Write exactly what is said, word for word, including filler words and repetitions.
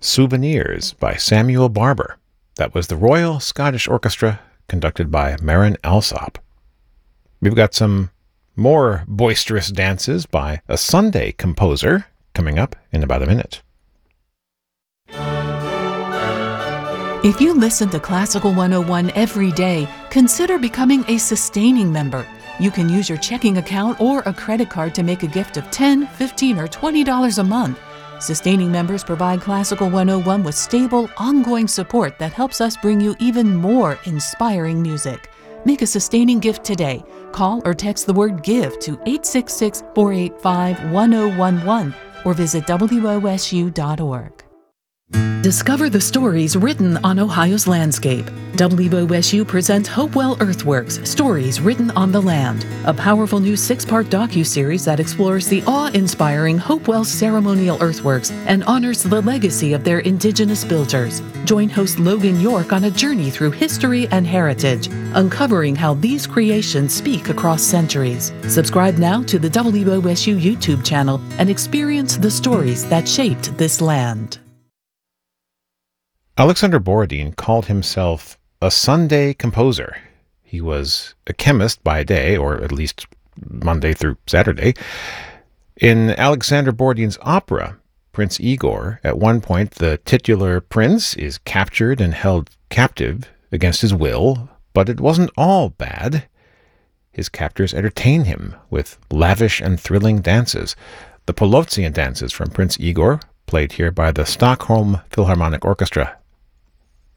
Souvenirs by Samuel Barber. That was the Royal Scottish Orchestra, conducted by Marin Alsop. We've got some more boisterous dances by a Sunday composer coming up in about a minute. If you listen to Classical one oh one every day, consider becoming a sustaining member. You can use your checking account or a credit card to make a gift of ten dollars, fifteen dollars, or twenty dollars a month. Sustaining members provide Classical one oh one with stable, ongoing support that helps us bring you even more inspiring music. Make a sustaining gift today. Call or text the word GIVE to eight six six, four eight five, one oh one one or visit W O S U dot org. Discover the stories written on Ohio's landscape. W O S U presents Hopewell Earthworks, Stories Written on the Land, a powerful new six-part docuseries that explores the awe-inspiring Hopewell ceremonial earthworks and honors the legacy of their indigenous builders. Join host Logan York on a journey through history and heritage, uncovering how these creations speak across centuries. Subscribe now to the W O S U YouTube channel and experience the stories that shaped this land. Alexander Borodin called himself a Sunday composer. He was a chemist by day, or at least Monday through Saturday. In Alexander Borodin's opera, Prince Igor, at one point the titular prince is captured and held captive against his will, but it wasn't all bad. His captors entertain him with lavish and thrilling dances. The Polovtsian dances from Prince Igor, played here by the Stockholm Philharmonic Orchestra,